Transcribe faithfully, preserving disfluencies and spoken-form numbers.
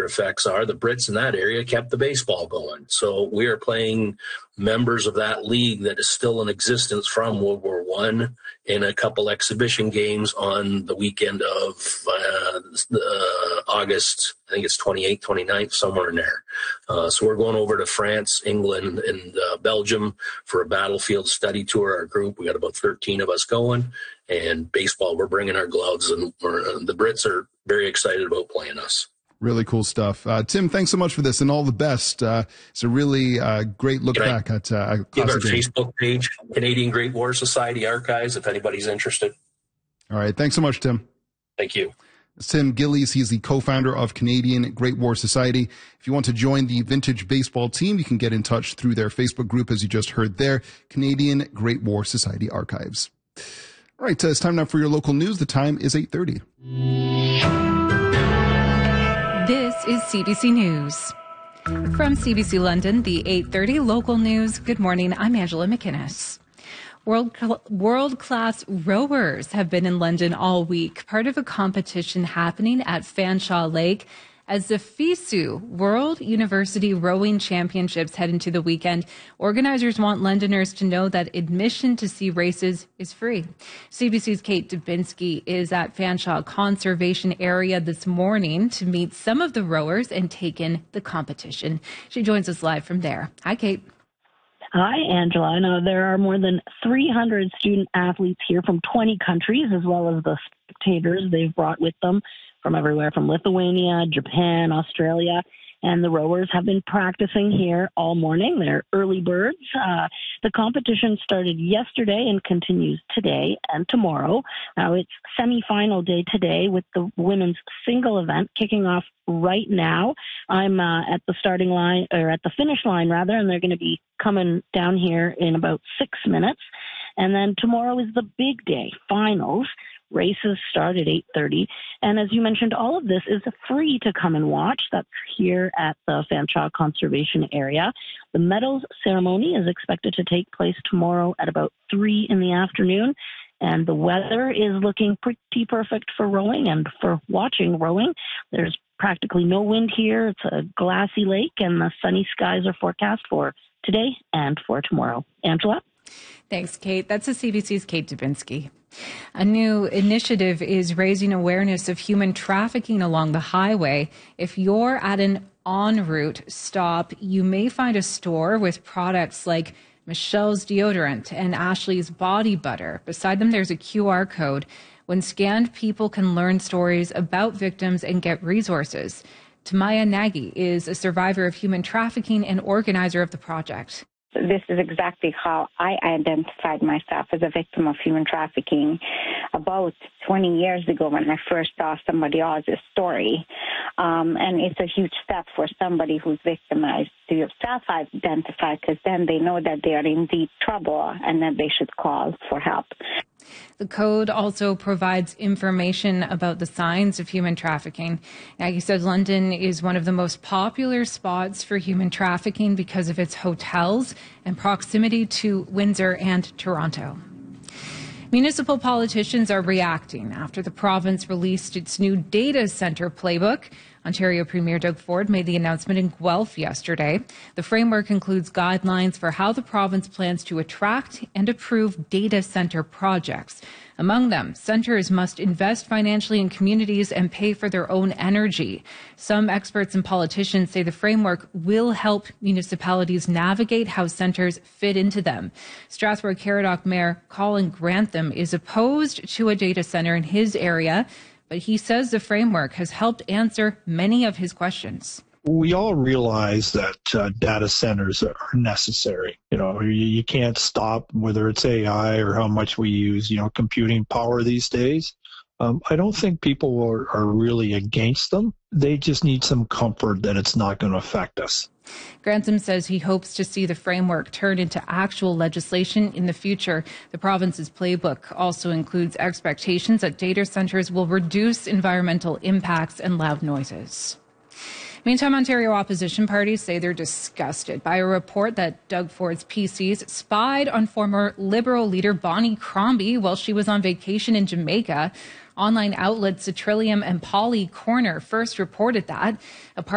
effects are the Brits in that area kept the baseball going. So we are playing members of that league that is still in existence from World War One in a couple exhibition games on the weekend of uh, uh, August, I think it's twenty-eighth, twenty-ninth, somewhere in there. Uh, so we're going over to France, England, and uh, Belgium for a battlefield study tour. Our group, we got about thirteen of us going. And baseball, we're bringing our gloves, and we're, uh, the Brits are very excited about playing us. Really cool stuff. Uh, Tim, thanks so much for this and all the best. Uh, it's a really uh, great look Can back I at uh, give our game. Facebook page, Canadian Great War Society Archives, if anybody's interested. All right. Thanks so much, Tim. Thank you. It's Tim Gillies. He's the co-founder of Canadian Great War Society. If you want to join the vintage baseball team, you can get in touch through their Facebook group, as you just heard there, Canadian Great War Society Archives. All right, uh, it's time now for your local news. The time is eight thirty. This is C B C News. From C B C London, the eight thirty local news. Good morning, I'm Angela McInnes. World, world-class rowers have been in London all week, part of a competition happening at Fanshawe Lake as the FISU World University Rowing Championships head into the weekend. Organizers want Londoners to know that admission to see races is free. C B C's Kate Dubinsky is at Fanshawe Conservation Area this morning to meet some of the rowers and take in the competition. She joins us live from there. Hi, Kate. Hi, Angela. I know there are more than three hundred student athletes here from twenty countries, as well as the spectators they've brought with them from everywhere from Lithuania, Japan, Australia. And the rowers have been practicing here all morning. They're early birds. Uh, the competition started yesterday and continues today and tomorrow. Now, it's semifinal day today with the women's single event kicking off right now. I'm uh, at the starting line, or at the finish line, rather, and they're going to be coming down here in about six minutes. And then tomorrow is the big day, finals. Races start at eight thirty. And as you mentioned, all of this is free to come and watch. That's here at the Fanshawe Conservation Area. The medals ceremony is expected to take place tomorrow at about three in the afternoon. And the weather is looking pretty perfect for rowing and for watching rowing. There's practically no wind here. It's a glassy lake, and the sunny skies are forecast for today and for tomorrow. Angela? Thanks, Kate. That's the C B C's Kate Dubinsky. A new initiative is raising awareness of human trafficking along the highway. If you're at an en route stop, you may find a store with products like Michelle's deodorant and Ashley's body butter. Beside them, there's a Q R code. When scanned, people can learn stories about victims and get resources. Tamaya Nagy is a survivor of human trafficking and organizer of the project. This is exactly how I identified myself as a victim of human trafficking about twenty years ago when I first saw somebody else's story. Um, and it's a huge step for somebody who's victimized to self-identify, because then they know that they are in deep trouble and that they should call for help. The code also provides information about the signs of human trafficking. Nagy said London is one of the most popular spots for human trafficking because of its hotels and proximity to Windsor and Toronto. Municipal politicians are reacting after the province released its new data centre playbook. Ontario Premier Doug Ford made the announcement in Guelph yesterday. The framework includes guidelines for how the province plans to attract and approve data centre projects. Among them, centres must invest financially in communities and pay for their own energy. Some experts and politicians say the framework will help municipalities navigate how centres fit into them. Strathroy-Caradoc Mayor Colin Grantham is opposed to a data centre in his area, but he says the framework has helped answer many of his questions. We all realize that uh, data centers are necessary. You know, you, you can't stop whether it's A I or how much we use, you know, computing power these days. Um, I don't think people are, are really against them. They just need some comfort that it's not going to affect us. Grantham says he hopes to see the framework turn into actual legislation in the future. The province's playbook also includes expectations that data centres will reduce environmental impacts and loud noises. Meantime, Ontario opposition parties say they're disgusted by a report that Doug Ford's P Cs spied on former Liberal leader Bonnie Crombie while she was on vacation in Jamaica. Online outlets Trillium and Polly Corner first reported that. A